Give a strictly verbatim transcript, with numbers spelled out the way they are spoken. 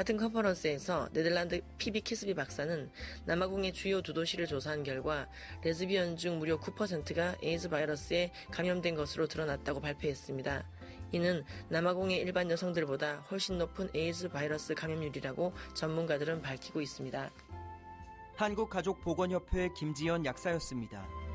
같은 컨퍼런스에서 네덜란드 피비 키스비 박사는 남아공의 주요 두 도시를 조사한 결과 레즈비언 중 무려 구 퍼센트가 에이즈 바이러스에 감염된 것으로 드러났다고 발표했습니다. 이는 남아공의 일반 여성들보다 훨씬 높은 에이즈 바이러스 감염률이라고 전문가들은 밝히고 있습니다. 한국가족보건협회 김지연 약사였습니다.